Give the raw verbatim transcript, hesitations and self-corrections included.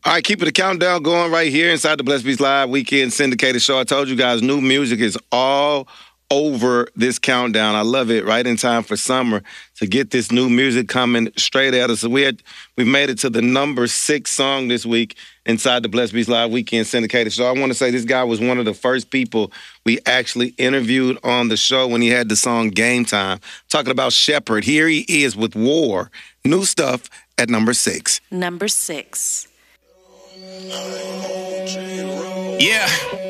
All right, keeping the countdown going right here inside the Blessed Beats Live Weekend Syndicated Show. I told you guys new music is all over this countdown. I love it. Right in time for summer to get this new music coming straight at us. So we had we made it to the number six song this week inside the Blessed Beats Live Weekend Syndicated Show. I want to say this guy was one of the first people we actually interviewed on the show when he had the song Game Time. Talking about Shepherd. Here he is with War. New stuff at number six. Number six. Yeah.